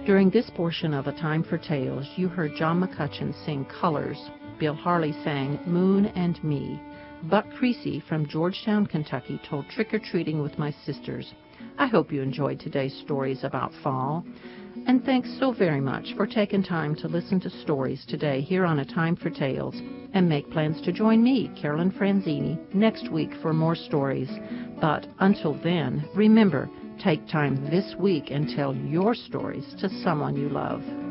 During this portion of A Time for Tales, you heard John McCutcheon sing Colors. Bill Harley sang Moon and Me. Buck Creasy from Georgetown, Kentucky told Trick-or-Treating with My Sisters. I hope you enjoyed today's stories about fall. And thanks so very much for taking time to listen to stories today here on A Time for Tales. And make plans to join me, Carolyn Franzini, next week for more stories. But until then, remember, take time this week and tell your stories to someone you love.